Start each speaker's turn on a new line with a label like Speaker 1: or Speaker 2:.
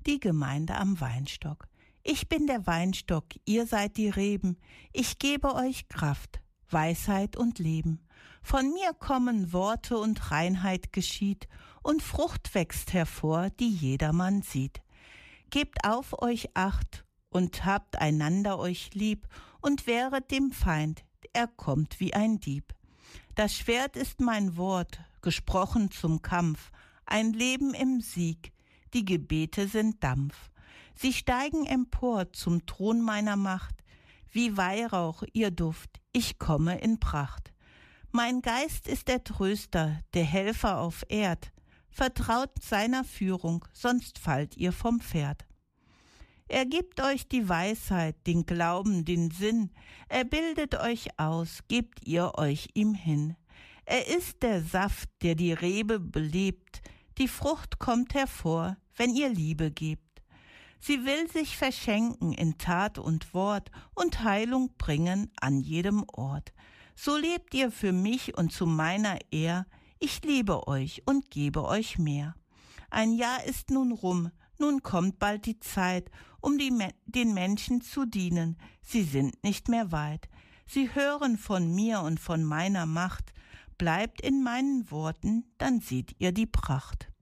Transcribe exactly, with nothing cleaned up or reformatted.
Speaker 1: Die Gemeinde am Weinstock. Ich bin der Weinstock, ihr seid die Reben. Ich gebe euch Kraft, Weisheit und Leben. Von mir kommen Worte und Reinheit geschieht und Frucht wächst hervor, die jedermann sieht. Gebt auf euch Acht und habt einander euch lieb und wehret dem Feind, er kommt wie ein Dieb. Das Schwert ist mein Wort, gesprochen zum Kampf, ein Leben im Sieg, die Gebete sind Dampf. Sie steigen empor zum Thron meiner Macht, wie Weihrauch ihr Duft, ich komme in Pracht. Mein Geist ist der Tröster, der Helfer auf Erd, vertraut seiner Führung, sonst fallt ihr vom Pferd. Er gibt euch die Weisheit, den Glauben, den Sinn, er bildet euch aus, gebt ihr euch ihm hin. Er ist der Saft, der die Rebe belebt, die Frucht kommt hervor, wenn ihr Liebe gebt. Sie will sich verschenken in Tat und Wort und Heilung bringen an jedem Ort. So lebt ihr für mich und zu meiner Ehr, ich liebe euch und gebe euch mehr. Ein Jahr ist nun rum, nun kommt bald die Zeit, um die, den Menschen zu dienen, sie sind nicht mehr weit. Sie hören von mir und von meiner Macht, bleibt in meinen Worten, dann seht ihr die Pracht.